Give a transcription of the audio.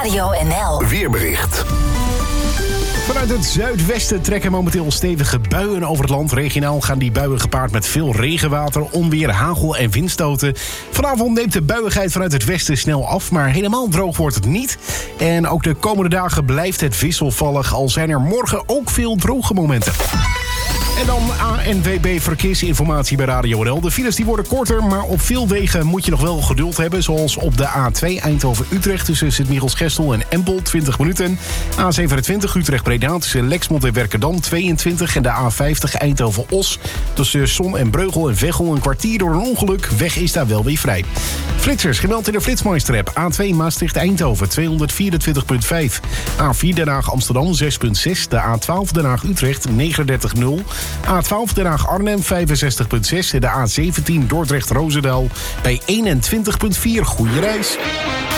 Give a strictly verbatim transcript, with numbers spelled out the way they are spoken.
Radio N L. Weerbericht. Vanuit het zuidwesten trekken momenteel stevige buien over het land. Regionaal gaan die buien gepaard met veel regenwater, onweer, hagel en windstoten. Vanavond neemt de buiigheid vanuit het westen snel af, maar helemaal droog wordt het niet. En ook de komende dagen blijft het wisselvallig, al zijn er morgen ook veel droge momenten. En dan A N W B Verkeersinformatie bij Radio N L. De files die worden korter, maar op veel wegen moet je nog wel geduld hebben. Zoals op de A twee Eindhoven-Utrecht tussen Sint-Michiels-Gestel en Empel, twintig minuten. A zevenentwintig Utrecht-Breda tussen Lexmond en Werkendam, tweeëntwintig. En de A vijftig Eindhoven-Os tussen Son en Breugel en Veghel een kwartier door een ongeluk. Weg is daar wel weer vrij. Flitsers gemeld in de Flitsmeister-app. A twee Maastricht-Eindhoven, tweehonderdvierentwintig komma vijf. A vier Den Haag-Amsterdam, zes komma zes. De A twaalf Den Haag-Utrecht, negenendertig komma nul. A twaalf Den Haag-Arnhem, vijfenzestig komma zes. En de A zeventien Dordrecht-Roosendaal bij eenentwintig komma vier. Goeie reis.